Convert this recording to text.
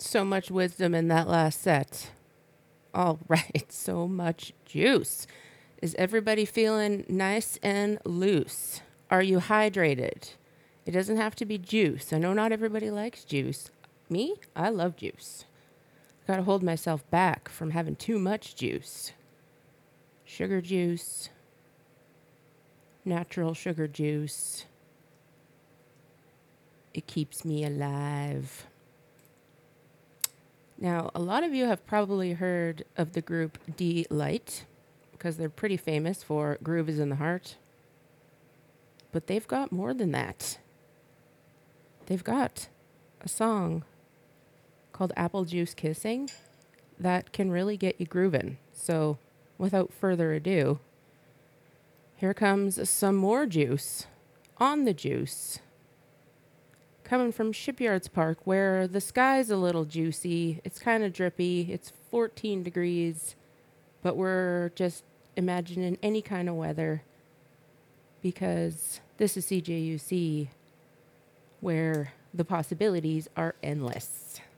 So much wisdom in that last set. All right, so much juice. Is everybody feeling nice and loose? Are you hydrated? It doesn't have to be juice. I know not everybody likes juice. Me, I love juice. Gotta hold myself back from having too much juice. Sugar juice, natural sugar juice. It keeps me alive. Now, a lot of you have probably heard of the group D-Lite because they're pretty famous for Groove is in the Heart. But they've got more than that. They've got a song called Apple Juice Kissing that can really get you grooving. So, without further ado, here comes some more juice on the juice. Coming from Shipyards Park, where the sky's a little juicy. It's kind of drippy. It's 14 degrees, but we're just imagining any kind of weather because this is CJUC, where the possibilities are endless.